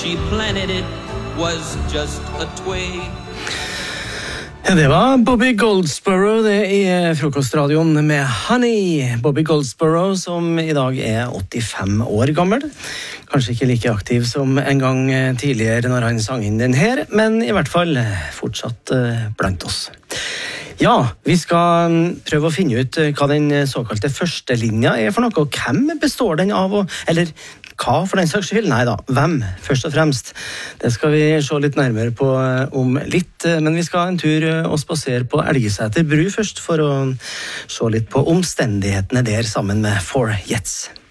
she planted it was just a twig. Ja, det var Bobby Goldsboro det i frokostradioen med Honey. Bobby Goldsboro som i dag 85 år gammel. Kanskje ikke like aktiv som en gang tidligere når han sang inn den her, men i hvert fall fortsatt blant oss. Ja, vi skal prøve å finne ut hva den såkalte første linja for noe, og hvem består den av, eller hva for den saks skyld? Nei da, hvem først og fremst? Det skal vi se litt nærmere på om litt, men vi skal en tur og spasere på Elgeseter bru først for å se litt på omstendighetene der sammen med Four Jets.